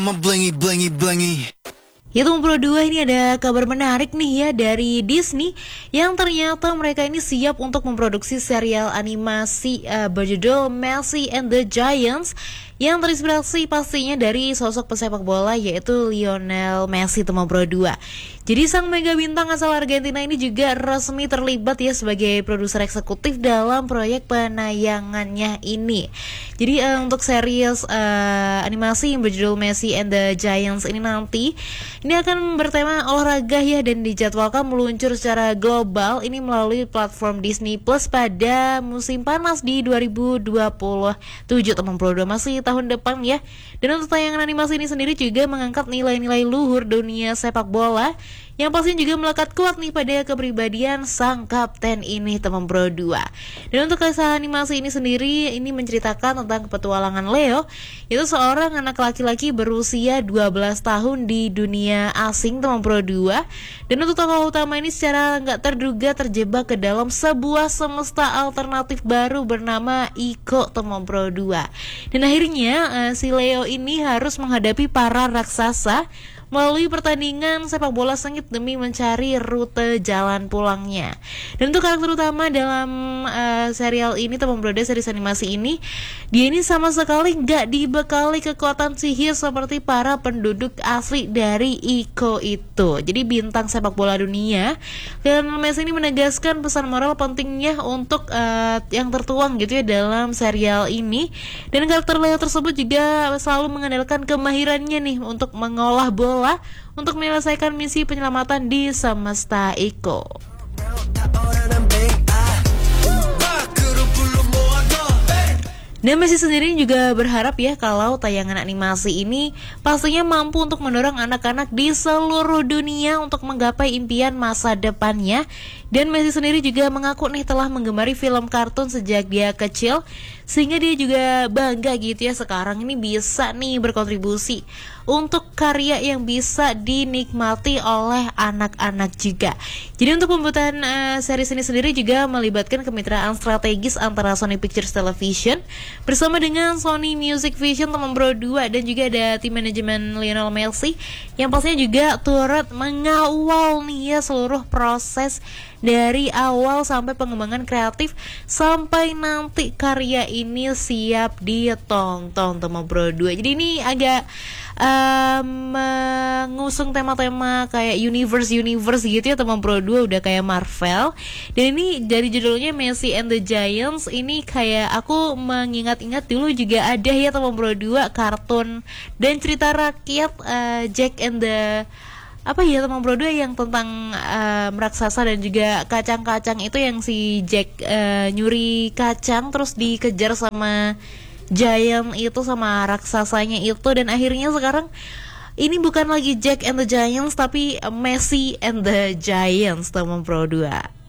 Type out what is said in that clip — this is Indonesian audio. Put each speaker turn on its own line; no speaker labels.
Blingy, blingy, blingy.
Ya teman Pro 2, ini ada kabar menarik nih ya dari Disney yang ternyata mereka ini siap untuk memproduksi serial animasi berjudul Messi and the Giants yang terinspirasi pastinya dari sosok pesepak bola yaitu Lionel Messi teman Pro 2. Jadi sang mega bintang asal Argentina ini juga resmi terlibat ya sebagai produser eksekutif dalam proyek penayangannya ini. Jadi untuk series animasi yang berjudul Messi and the Giants ini nanti ini akan bertema olahraga ya, dan dijadwalkan meluncur secara global ini melalui platform Disney Plus pada musim panas di 2027 teman Pro 2, masih tahun depan ya. Dan untuk tayangan animasi ini sendiri juga mengangkat nilai-nilai luhur dunia sepak bola yang pastinya juga melekat kuat nih pada kepribadian sang kapten ini teman Pro 2. Dan untuk kisah animasi ini sendiri ini menceritakan tentang petualangan Leo, itu seorang anak laki-laki berusia 12 tahun di dunia asing teman Pro 2. Dan untuk tokoh utama ini secara nggak terduga terjebak ke dalam sebuah semesta alternatif baru bernama Iko teman Pro 2. Dan akhirnya si Leo ini harus menghadapi para raksasa melalui pertandingan sepak bola sengit demi mencari rute jalan pulangnya. Dan untuk karakter utama dalam serial ini teman Pro 2, series animasi ini, dia ini sama sekali nggak dibekali kekuatan sihir seperti para penduduk asli dari Iko itu. Jadi bintang sepak bola dunia Lionel Messi ini menegaskan pesan moral pentingnya untuk yang tertuang gitu ya dalam serial ini. Dan karakter Leo tersebut juga selalu mengandalkan kemahirannya nih untuk mengolah bola untuk menyelesaikan misi penyelamatan di semesta Iko. Dan Messi sendiri juga berharap ya kalau tayangan animasi ini pastinya mampu untuk mendorong anak-anak di seluruh dunia untuk menggapai impian masa depannya. Dan Messi sendiri juga mengaku nih telah menggemari film kartun sejak dia kecil, sehingga dia juga bangga gitu ya sekarang ini bisa nih berkontribusi untuk karya yang bisa dinikmati oleh anak-anak juga. Jadi untuk pembuatan series ini sendiri juga melibatkan kemitraan strategis antara Sony Pictures Television bersama dengan Sony Music Vision teman Pro 2, dan juga ada tim manajemen Lionel Messi yang pastinya juga turut mengawal nih ya seluruh proses dari awal sampai pengembangan kreatif sampai nanti karya ini siap ditonton teman Pro 2. Jadi ini agak mengusung tema-tema kayak universe gitu ya teman Pro 2, udah kayak Marvel. Dan ini dari judulnya Messi and the Giants, ini kayak aku mengingat-ingat dulu juga ada ya teman Pro 2 kartun dan cerita rakyat Jack and the teman Pro 2 yang tentang raksasa dan juga kacang-kacang itu, yang si Jack nyuri kacang terus dikejar sama Giant itu, sama raksasanya itu. Dan akhirnya sekarang ini bukan lagi Jack and the Giants tapi Messi and the Giants teman Pro 2.